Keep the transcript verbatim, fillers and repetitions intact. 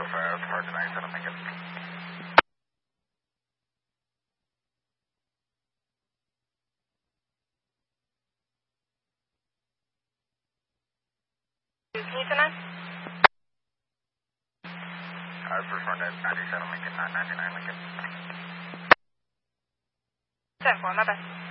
five, hard to ninety-seven Lincoln. Can you turn on? Uh, first one at ninety-seven Lincoln, not ninety-nine Lincoln. ten four, my bad.